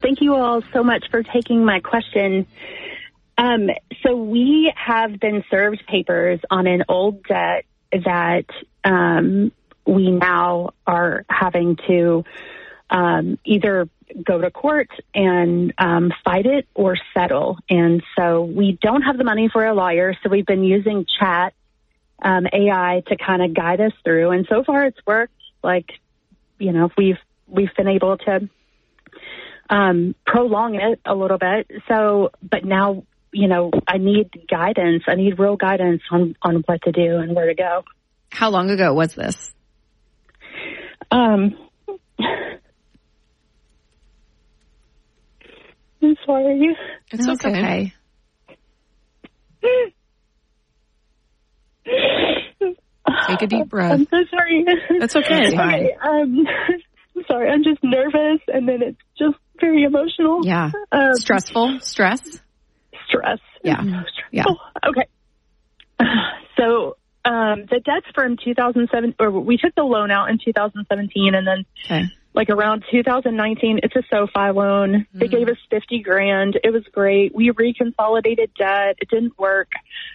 Thank you all so much for taking my question. So we have been served papers on an old debt that we now are having to either go to court and fight it or settle. And so we don't have the money for a lawyer, so we've been using chat AI to kind of guide us through. And so far it's worked. Like, you know, we've been able to prolong it a little bit. So, but now, you know, I need guidance. I need real guidance on what to do and where to go. How long ago was this? I'm sorry. It's okay. Take a deep breath. I'm so sorry. That's okay. Okay, I'm sorry. I'm just nervous, and then it's just very emotional. Yeah. Stressful? Stress? Stress. Yeah. So yeah. Okay. So the debt's from 2007, or we took the loan out in 2017, and then like around 2019, it's a SoFi loan. They gave us $50,000. It was great. We reconsolidated debt. It didn't work.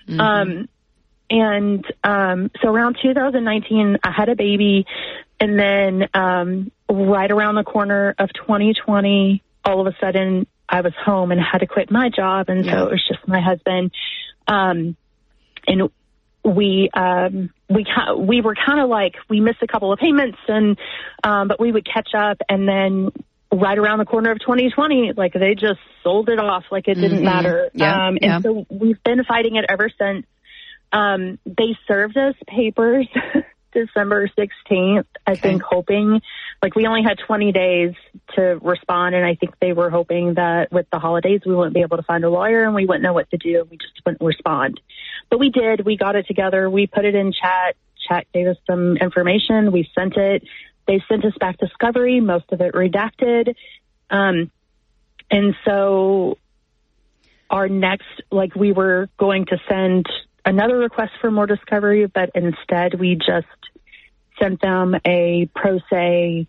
And so around 2019, I had a baby, and then right around the corner of 2020, all of a sudden I was home and had to quit my job, and so it was just my husband. And we were kind of like, we missed a couple of payments, and but we would catch up, and then right around the corner of 2020, like they just sold it off like it didn't matter. And so we've been fighting it ever since. They served us papers December 16th, I think, hoping, like, we only had 20 days to respond, and I think they were hoping that with the holidays we wouldn't be able to find a lawyer and we wouldn't know what to do. We just wouldn't respond. But we did. We got it together. We put it in chat. Chat gave us some information. We sent it. They sent us back discovery, most of it redacted. And so our next, like, we were going to send another request for more discovery, but instead we just sent them a pro se,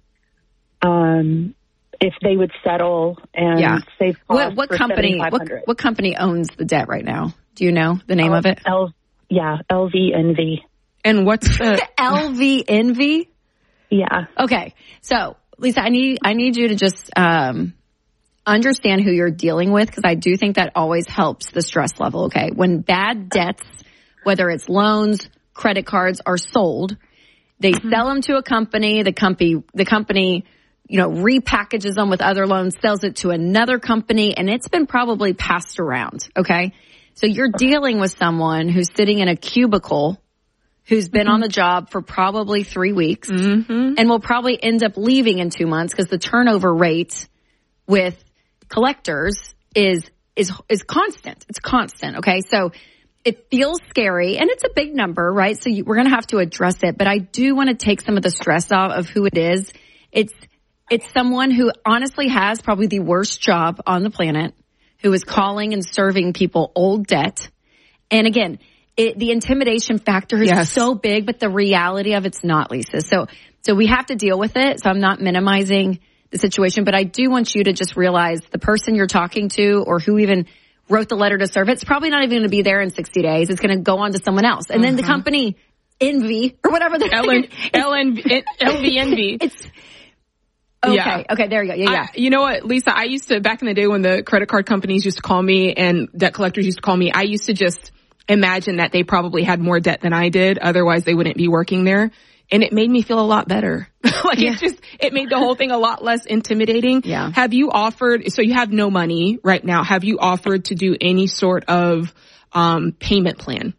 if they would settle and save costs. What company? What company owns the debt right now? Do you know the name of it? LVNV. And what's the LVNV? Yeah. Okay. So, Lisa, I need you to just understand who you're dealing with, because I do think that always helps the stress level. Okay, when bad debts, whether it's loans, credit cards, are sold, they sell them to a company. The company, you know, repackages them with other loans, sells it to another company, and it's been probably passed around. Okay, so you're dealing with someone who's sitting in a cubicle, who's been on the job for probably 3 weeks, and will probably end up leaving in 2 months, because the turnover rate with collectors is constant. It's constant. Okay, so it feels scary, and it's a big number, right? So we're going to have to address it. But I do want to take some of the stress off of who it is. It's someone who honestly has probably the worst job on the planet, who is calling and serving people old debt. And again, the intimidation factor is so big, but the reality of it's not, Lisa. So we have to deal with it. So I'm not minimizing the situation, but I do want you to just realize the person you're talking to, or who even wrote the letter to serve, it's probably not even going to be there in 60 days. It's going to go on to someone else. And then the company Envy, or whatever the LVNV. It's okay. Okay, there you go. Yeah. You know what, Lisa, I used to, back in the day when the credit card companies used to call me and debt collectors used to call me, I used to just imagine that they probably had more debt than I did. Otherwise they wouldn't be working there. And it made me feel a lot better. It made the whole thing a lot less intimidating. Yeah. Have you offered, so you have no money right now, have you offered to do any sort of payment plan?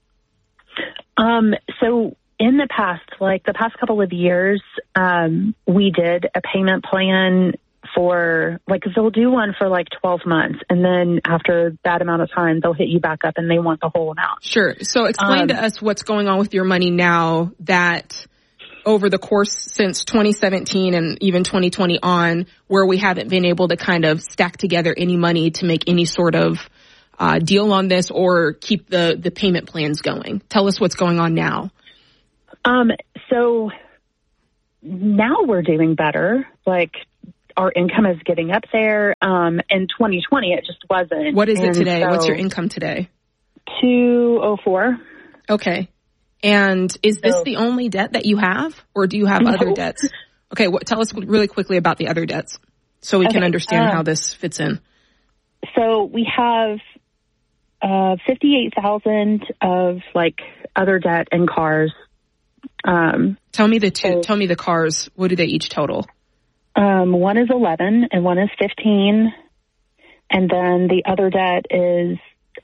So in the past, like the past couple of years, we did a payment plan for, like, they'll do one for like 12 months. And then after that amount of time, they'll hit you back up and they want the whole amount. Sure. So explain to us what's going on with your money now, that over the course since 2017 and even 2020 on, where we haven't been able to kind of stack together any money to make any sort of deal on this or keep the payment plans going. Tell us what's going on now. So now we're doing better. Like, our income is getting up there. In 2020, it just wasn't. What is it today? So, what's your income today? $204. Okay. And is this the only debt that you have, or do you have other debts? Okay. Tell us really quickly about the other debts so we can understand how this fits in. So we have $58,000 of like other debt and cars. Tell me the cars. What do they each total? One is 11 and one is 15. And then the other debt is,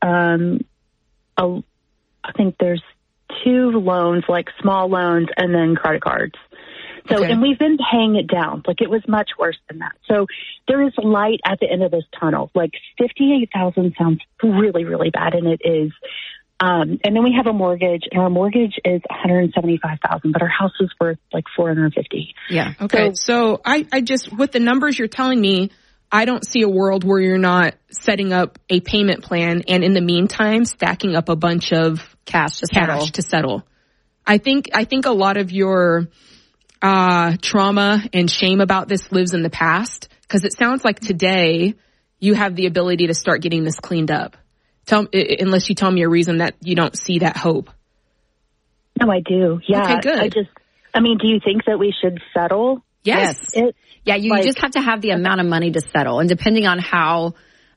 I think there's 2 loans, like small loans, and then credit cards. So, and we've been paying it down. Like, it was much worse than that. So there is light at the end of this tunnel. Like, $58,000 sounds really, really bad, and it is. And then we have a mortgage, and our mortgage is $175,000, but our house is worth like $450,000. Yeah. Okay. So I just, with the numbers you're telling me, I don't see a world where you're not setting up a payment plan and in the meantime stacking up a bunch of cash to settle. I think a lot of your trauma and shame about this lives in the past, because it sounds like today you have the ability to start getting this cleaned up. Unless you tell me a reason that you don't see that hope. No, I do. Yeah. Okay, good. Do you think that we should settle? Yes. You just have to have the amount of money to settle. And depending on how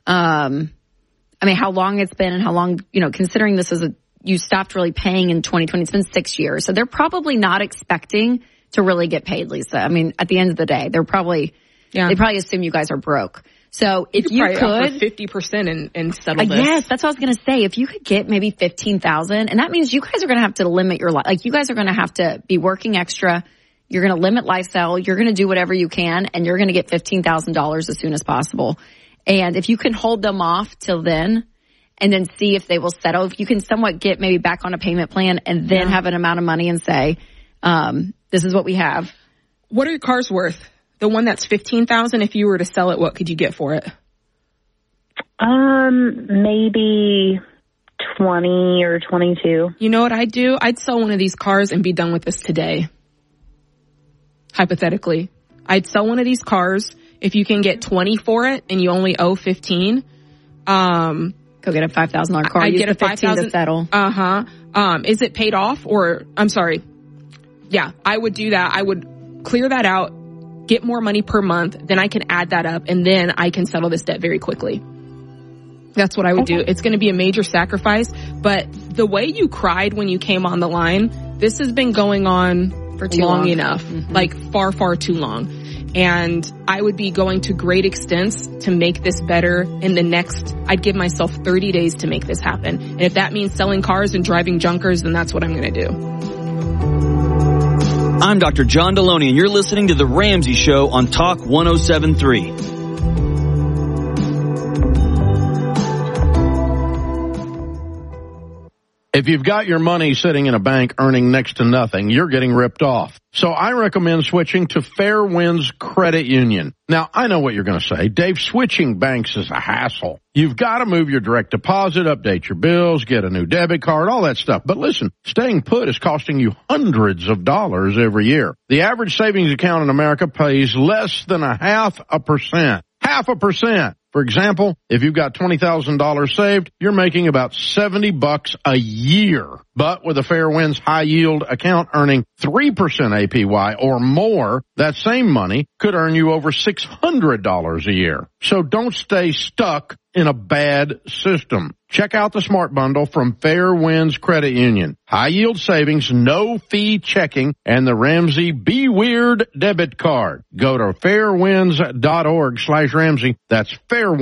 long it's been and how long, considering this is you stopped really paying in 2020, it's been 6 years. So they're probably not expecting to really get paid, Lisa. I mean, at the end of the day, they probably assume you guys are broke. So if you could 50% and settle this. Yes, that's what I was going to say. If you could get maybe $15,000, and that means you guys are going to have to limit your life. Like, you guys are going to have to be working extra. You're going to limit lifestyle. You're going to do whatever you can, and you're going to get $15,000 as soon as possible. And if you can hold them off till then, and then see if they will settle, if you can somewhat get maybe back on a payment plan, and then have an amount of money and say, this is what we have. What are your cars worth? The one that's $15,000, if you were to sell it, what could you get for it? Maybe 20 or 22. You know what I'd do? I'd sell one of these cars and be done with this today. Hypothetically. I'd sell one of these cars. If you can get 20 for it and you only owe 15, go get a $5,000 car. I'd get a $5,000 to settle. Is it paid off, or I'm sorry. Yeah, I would do that. I would clear that out, get more money per month, then I can add that up, and then I can settle this debt very quickly. That's what I would do. It's going to be a major sacrifice, but the way you cried when you came on the line, this has been going on for too long enough, like far, far too long. And I would be going to great extents to make this better in the next, I'd give myself 30 days to make this happen. And if that means selling cars and driving junkers, then that's what I'm going to do. I'm Dr. John Deloney, and you're listening to The Ramsey Show on Talk 107.3. If you've got your money sitting in a bank earning next to nothing, you're getting ripped off. So I recommend switching to Fairwinds Credit Union. Now, I know what you're going to say. Dave, switching banks is a hassle. You've got to move your direct deposit, update your bills, get a new debit card, all that stuff. But listen, staying put is costing you hundreds of dollars every year. The average savings account in America pays less than 0.5%. 0.5%. For example, if you've got $20,000 saved, you're making about $70 a year. But with a Fairwinds high yield account earning 3% APY or more, that same money could earn you over $600 a year. So don't stay stuck in a bad system. Check out the Smart Bundle from Fairwinds Credit Union. High yield savings, no fee checking, and the Ramsey Be Weird debit card. Go to fairwinds.org/Ramsey. That's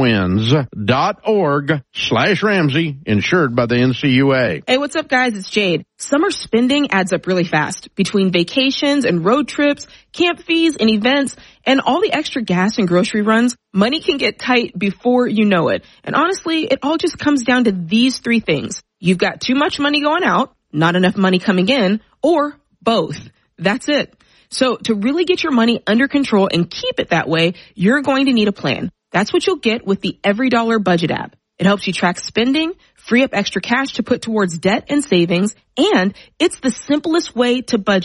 fairwinds.org/Ramsey, insured by the NCUA. Hey, what's up, guys? It's Jade. Summer spending adds up really fast. Between vacations and road trips, camp fees and events, and all the extra gas and grocery runs, money can get tight before you know it. And honestly, it all just comes down to these 3 things. You've got too much money going out, not enough money coming in, or both. That's it. So to really get your money under control and keep it that way, you're going to need a plan. That's what you'll get with the EveryDollar Budget app. It helps you track spending, free up extra cash to put towards debt and savings, and it's the simplest way to budget. The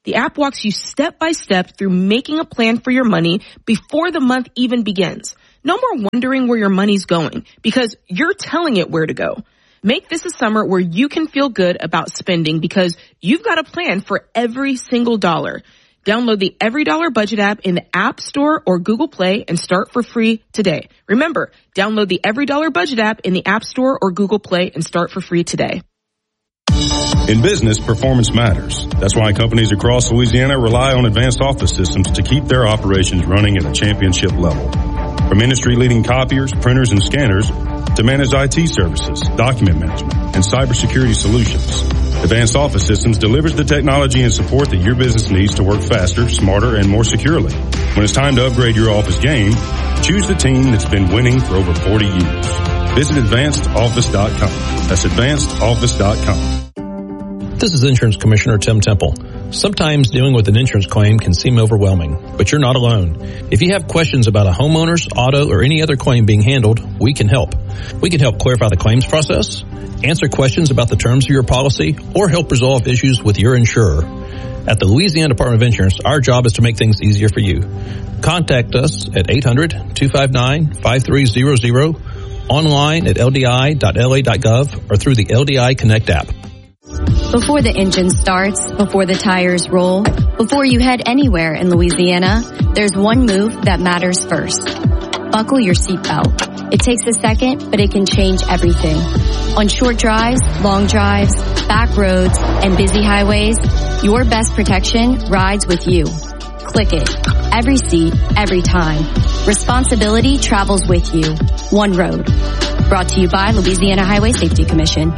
The app walks you step by step through making a plan for your money before the month even begins. No more wondering where your money's going because you're telling it where to go. Make this a summer where you can feel good about spending because you've got a plan for every single dollar. Download the Every Dollar Budget app in the App Store or Google Play and start for free today. Remember, download the Every Dollar Budget app in the App Store or Google Play and start for free today. In business, performance matters. That's why companies across Louisiana rely on Advanced Office Systems to keep their operations running at a championship level. From industry-leading copiers, printers, and scanners to managed IT services, document management, and cybersecurity solutions, Advanced Office Systems delivers the technology and support that your business needs to work faster, smarter, and more securely. When it's time to upgrade your office game, choose the team that's been winning for over 40 years. Visit AdvancedOffice.com. That's AdvancedOffice.com. This is Insurance Commissioner Tim Temple. Sometimes dealing with an insurance claim can seem overwhelming, but you're not alone. If you have questions about a homeowner's, auto, or any other claim being handled, we can help. We can help clarify the claims process, answer questions about the terms of your policy, or help resolve issues with your insurer. At the Louisiana Department of Insurance, our job is to make things easier for you. Contact us at 800-259-5300, online at ldi.la.gov, or through the LDI Connect app. Before the engine starts, before the tires roll, before you head anywhere in Louisiana, there's one move that matters first. Buckle your seatbelt. It takes a second, but it can change everything. On short drives, long drives, back roads, and busy highways, your best protection rides with you. Click it. Every seat, every time. Responsibility travels with you. One road. Brought to you by Louisiana Highway Safety Commission.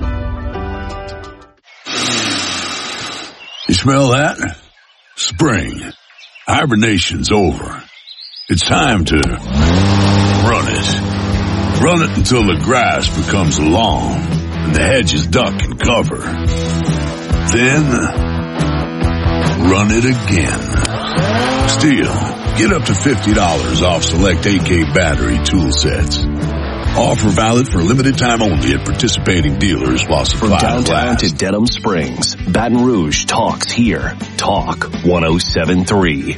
You smell that? Spring. Hibernation's over. It's time to run it. Run it until the grass becomes long and the hedges duck and cover. Then run it again. Still, get up to $50 off select AK battery tool sets. Offer valid for limited time only at participating dealers while supplies last. From downtown to Dedham Springs, Baton Rouge talks here. Talk 107.3.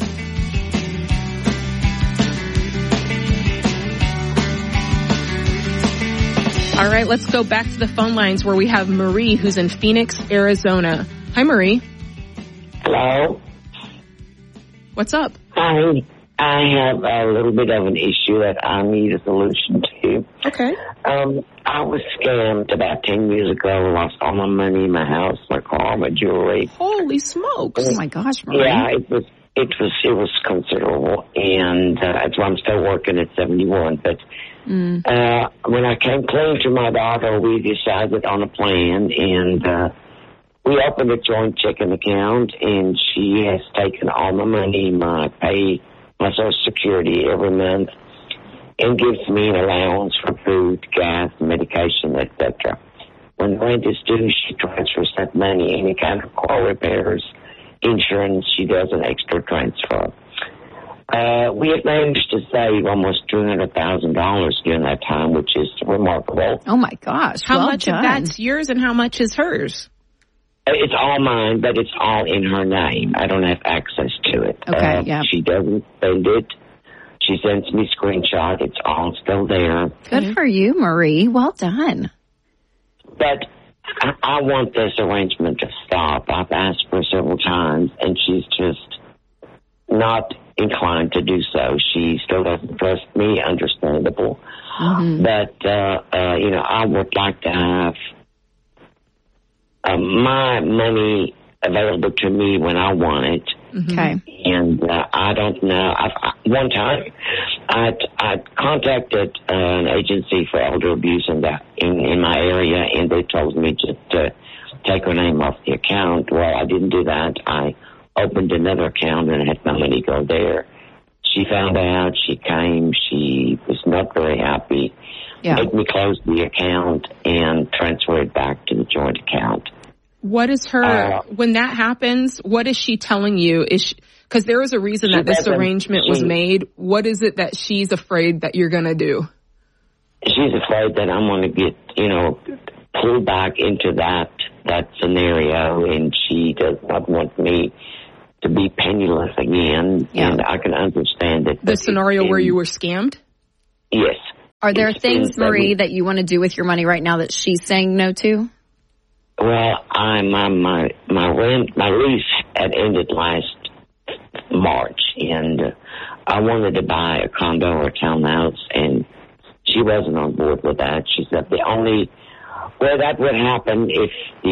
All right, let's go back to the phone lines where we have Marie, who's in Phoenix, Arizona. Hi, Marie. Hello. What's up? Hi. I have a little bit of an issue that I need a solution to. Okay. I was scammed about 10 years ago. Lost all my money, my house, my car, my jewelry. Holy smokes! Oh my gosh, Marie. Yeah, it was considerable, and that's why I'm still working at 71. But when I came clean to my daughter, we decided on a plan, and we opened a joint checking account, and she has taken all my money, my pay, my Social Security every month, and gives me an allowance for food, gas, medication, etc. When the rent is due, she transfers that money. Any kind of car repairs, insurance, she does an extra transfer. We have managed to save almost $200,000 during that time, which is remarkable. Oh my gosh! How much of that's yours and how much is hers? It's all mine, but it's all in her name. I don't have access to it. Okay, yeah. She doesn't spend it. She sends me screenshots. It's all still there. Good for you, Marie. Well done. But I want this arrangement to stop. I've asked her several times, and she's just not inclined to do so. She still doesn't trust me, understandable. Mm-hmm. But, I would like to have my money available to me when I want it. Okay. And I don't know. One time, I contacted an agency for elder abuse in my area, and they told me just to take her name off the account. Well, I didn't do that. I opened another account and had my money go there. She found out. She came. She was not very happy. Yeah. Made me close the account and transfer it back to the joint account. What is her, when that happens, what is she telling you? Because there is a reason that this arrangement was made. What is it that she's afraid that you're going to do? She's afraid that I'm going to get, pulled back into that scenario, and she does not want me to be penniless again, and I can understand it. The scenario where you were scammed? Yes. Are there things, Marie, that you want to do with your money right now that she's saying no to? Well, my lease had ended last March, and I wanted to buy a condo or a townhouse, and she wasn't on board with that. She said the only way that would happen if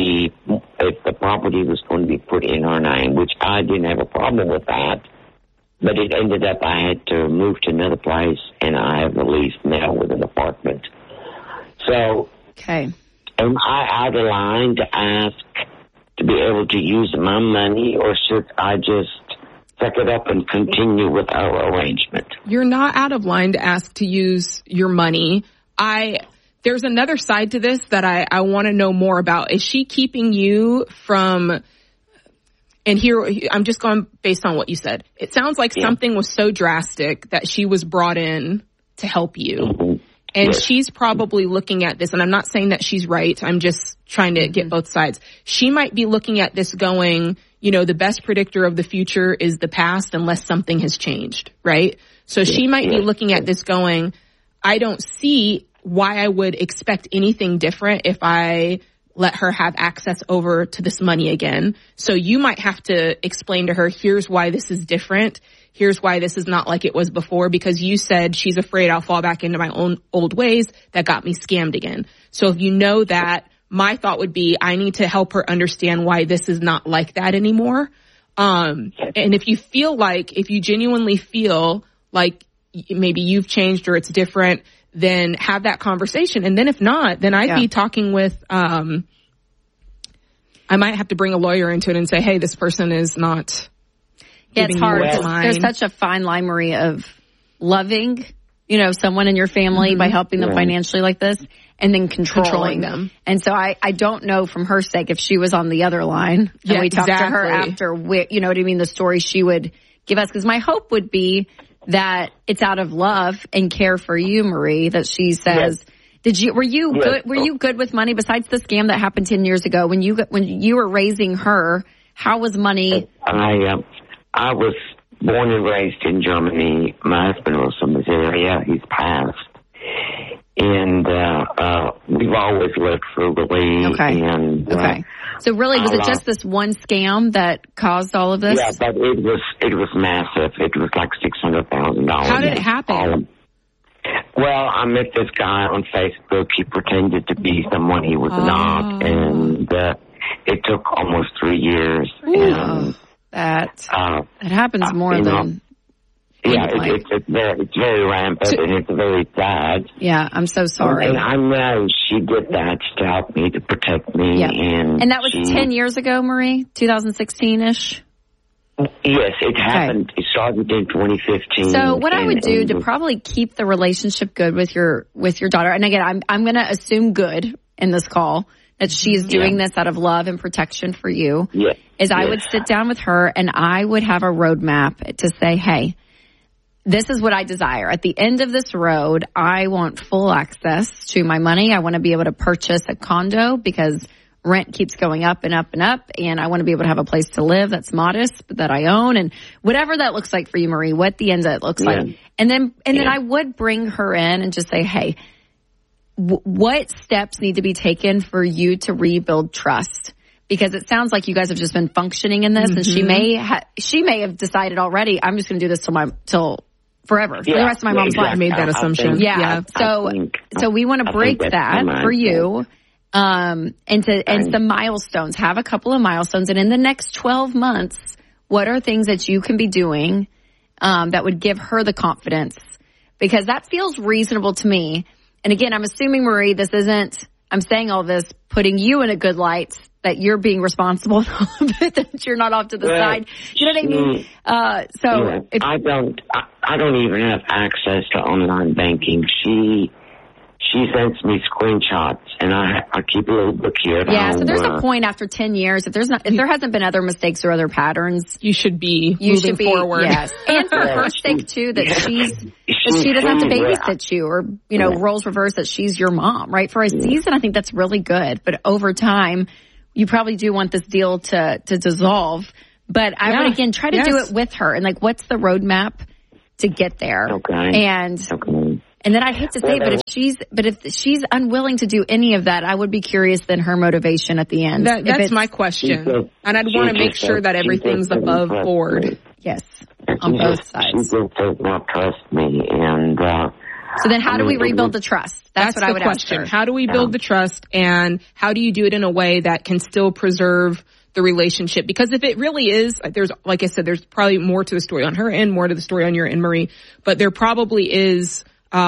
the property was going to be put in her name, which I didn't have a problem with that. But it ended up I had to move to another place, and I have a lease now with an apartment. So, am I out of line to ask to be able to use my money, or should I just suck it up and continue with our arrangement? You're not out of line to ask to use your money. There's another side to this that I want to know more about. Is she keeping you from... And here, I'm just going based on what you said. It sounds like something was so drastic that she was brought in to help you. Mm-hmm. And she's probably looking at this, and I'm not saying that she's right. I'm just trying to get both sides. She might be looking at this going, the best predictor of the future is the past unless something has changed, right? So she might be looking at this going, I don't see why I would expect anything different if I let her have access over to this money again. So you might have to explain to her, here's why this is different. Here's why this is not like it was before, because you said she's afraid I'll fall back into my own old ways that got me scammed again. So if you know that, my thought would be I need to help her understand why this is not like that anymore. And if you genuinely feel like maybe you've changed or it's different, then have that conversation. And then if not, then I'd be talking with, I might have to bring a lawyer into it and say, hey, this person is not. Yeah, it's hard. There's such a fine line, Marie, of loving, someone in your family by helping them financially like this, and then controlling them. And so I don't know from her sake if she was on the other line and we talked to her after, you know what I mean, the story she would give us. Because my hope would be that it's out of love and care for you, Marie, that she says, were you good with money besides the scam that happened 10 years ago when you were raising her? How was money? I was born and raised in Germany. My husband was from this area. He's passed. And we've always lived frugally. Okay. So really, was it just this one scam that caused all of this? Yeah, but it was massive. It was like $600,000. How did it happen? Well, I met this guy on Facebook. He pretended to be someone he was not, and it took almost 3 years. And that happens more than. Yeah, it's very rampant and it's very sad. Yeah, I'm so sorry. And I know she did that to help me, to protect me. Yeah. And that was 10 years ago, Marie? 2016-ish? Yes, it happened. It started in 2015. So what I would do to probably keep the relationship good with your daughter, and again, I'm going to assume good in this call, that she's doing this out of love and protection for you, is I would sit down with her and I would have a roadmap to say, hey, this is what I desire. At the end of this road, I want full access to my money. I want to be able to purchase a condo because rent keeps going up and up and up. And I want to be able to have a place to live that's modest, but that I own. And whatever that looks like for you, Marie, what the end of it looks like. And then I would bring her in and just say, hey, what steps need to be taken for you to rebuild trust? Because it sounds like you guys have just been functioning in this, and she may have decided already, I'm just going to do this till forever, for the rest of my mom's life. I made that assumption. So we want to break that for you, and some milestones. Have a couple of milestones, and in the next 12 months, what are things that you can be doing that would give her the confidence? Because that feels reasonable to me. And again, I'm assuming, Marie, I'm saying all this, putting you in a good light, that you're being responsible, that you're not off to the side. You know what I mean? I don't even have access to online banking. She sends me screenshots, and I keep a little book here. So there's a point after 10 years, if there hasn't been other mistakes or other patterns, you should be moving forward. Yes, and for her sake too, that she doesn't have to babysit you, or roles reverse, that she's your mom, right? For a season, I think that's really good, but over time, you probably do want this deal to dissolve. But I would, again, try to do it with her. And, like, what's the roadmap to get there? Okay. And then I'd hate to say, but if she's unwilling to do any of that, I would be curious then her motivation at the end. That's my question. And I'd want to make sure that everything's above board. Yes, on both sides. She just does not trust me. And so then how do we rebuild the trust? That's what I would ask her. How do we build the trust, and how do you do it in a way that can still preserve the relationship? Because if it really is, there's, like I said, there's probably more to the story on her end, more to the story on your end, Marie, but there probably is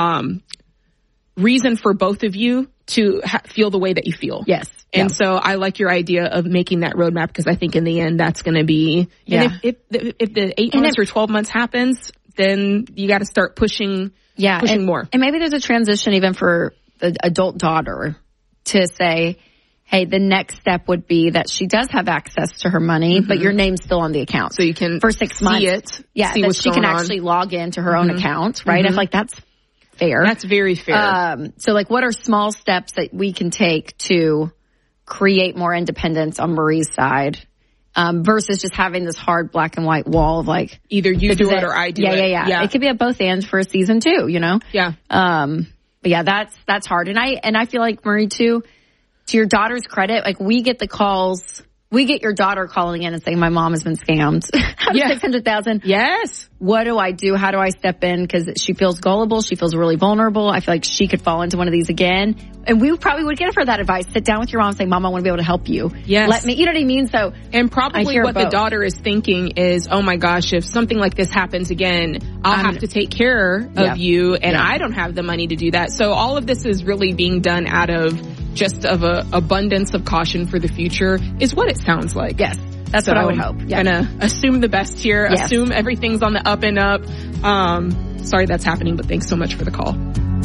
reason for both of you to feel the way that you feel. Yes. And so I like your idea of making that roadmap, because I think in the end that's going to be, and if the 8 months or 12 months happens, then you got to start pushing more. And maybe there's a transition even for the adult daughter to say, hey, the next step would be that she does have access to her money, but your name's still on the account. So you can for 6 months. See it. Yeah, that she can actually log into her own account, right? I feel like that's fair. That's very fair. So, like, what are small steps that we can take to create more independence on Marie's side versus just having this hard black and white wall of, like, either you do it or I do it. Yeah. It could be at both ends for a season too, you know? Yeah. But yeah, that's hard. And I feel like, Marie, too, to your daughter's credit, like, we get the calls. We get your daughter calling in and saying, my mom has been scammed. $600,000. Yes. What do I do? How do I step in? Because she feels gullible. She feels really vulnerable. I feel like she could fall into one of these again. And we probably would give her that advice. Sit down with your mom and say, Mom, I want to be able to help you. Yes. Let me, you know what I mean? So, and probably what the daughter is thinking is, oh my gosh, if something like this happens again, I'll have to take care of you, and I don't have the money to do that. So all of this is really being done out of just of a abundance of caution for the future, is what it sounds like. Yes. That's what I would hope. Yeah. Gonna assume the best here. Yes. Assume everything's on the up and up. Sorry that's happening, but thanks so much for the call.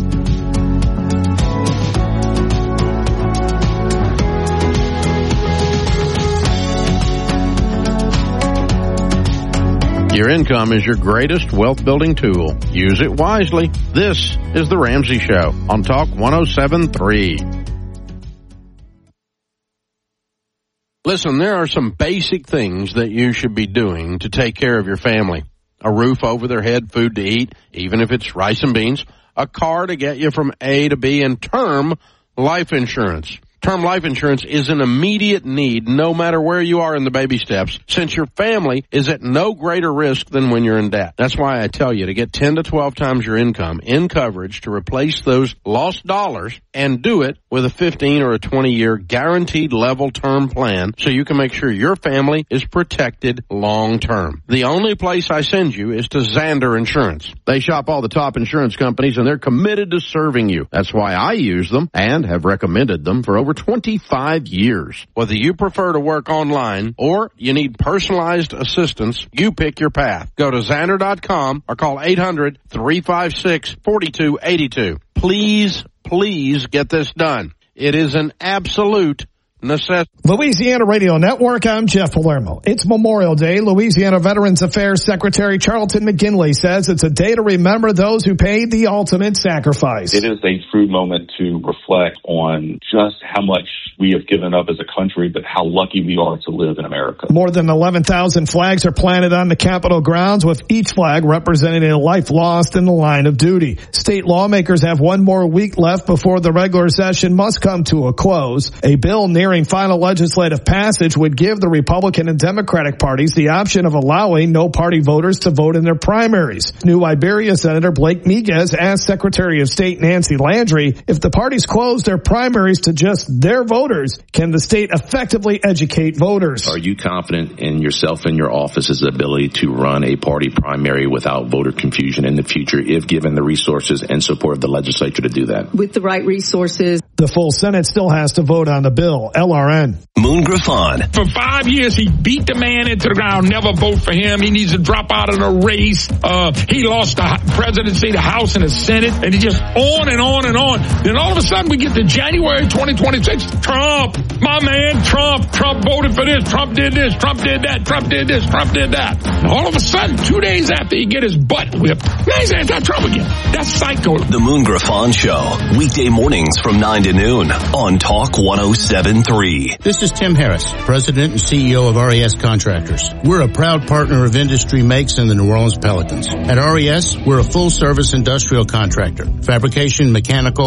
Your income is your greatest wealth building tool. Use it wisely. This is The Ramsey Show on Talk 107.3. Listen, there are some basic things that you should be doing to take care of your family. A roof over their head, food to eat, even if it's rice and beans, a car to get you from A to B, and term life insurance. Term life insurance is an immediate need no matter where you are in the baby steps, since your family is at no greater risk than when you're in debt. That's why I tell you to get 10 to 12 times your income in coverage to replace those lost dollars, and do it with a 15 or a 20-year guaranteed level term plan so you can make sure your family is protected long term. The only place I send you is to Zander Insurance. They shop all the top insurance companies, and they're committed to serving you. That's why I use them and have recommended them for over 25 years. Whether you prefer to work online or you need personalized assistance, you pick your path. Go to Zander.com or call 800-356-4282. Please get this done. It is an absolute necessity. Louisiana Radio Network, I'm Jeff Palermo. It's Memorial Day. Louisiana Veterans Affairs Secretary Charlton McGinley says it's a day to remember those who paid the ultimate sacrifice. It is a true moment to reflect on just how much we have given up as a country, but how lucky we are to live in America. More than 11,000 flags are planted on the Capitol grounds, with each flag representing a life lost in the line of duty. State lawmakers have one more week left before the regular session must come to a close. A bill nearing final legislative passage would give the Republican and Democratic parties the option of allowing no-party voters to vote in their primaries. New Iberia Senator Blake Miguez asked Secretary of State Nancy Landry, if the parties close their primaries to just their voters, can the state effectively educate voters? Are you confident in yourself and your office's ability to run a party primary without voter confusion in the future, if given the resources and support of the legislature to do that? With the right resources. The full Senate still has to vote on the bill. LRN. Moon Griffon. For 5 years, he beat the man into the ground. Never vote for him. He needs to drop out of the race. He lost the presidency, the House, and the Senate, and he just on and on and on. Then all of a sudden, we get to January 2026. Trump, my man, Trump voted for this. Trump did this. Trump did that. Trump did this. Trump did that. And all of a sudden, 2 days after he get his butt whipped, now he's anti-Trump again. That's psycho. The Moon Griffon Show, weekday mornings from 9 to noon on Talk 107.3. 1073. This is Tim Harris, President and CEO of RES Contractors. We're a proud partner of Industry Makes and the New Orleans Pelicans. At RES, we're a full-service industrial contractor, fabrication, mechanical,